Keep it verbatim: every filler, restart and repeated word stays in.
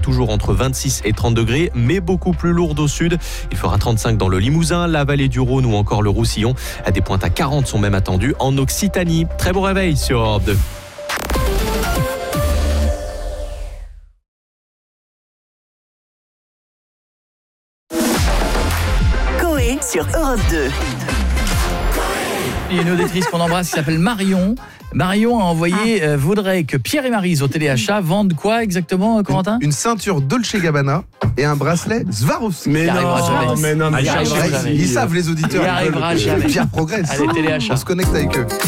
toujours entre vingt-six et trente degrés, mais beaucoup plus lourde au sud. Il fera trente-cinq dans le Limousin, la vallée du Rhône ou encore le Roussillon. Des pointes à quarante sont même attendues en Occitanie. Très bon réveil sur Europe deux. Coé sur Europe deux. Il y a une auditrice qu'on embrasse qui s'appelle Marion. Marion a envoyé euh, voudrait que Pierre et Maryse au téléachat vendent quoi exactement, Corentin ? Une ceinture Dolce Gabbana et un bracelet Swarovski. Mais Il arrivera non, jamais. mais non, mais Il arrivera Ils, jamais. ils savent les auditeurs. Il arrivera ils veulent que jamais. Pierre progresse. Allez, téléachat. On se connecte avec eux.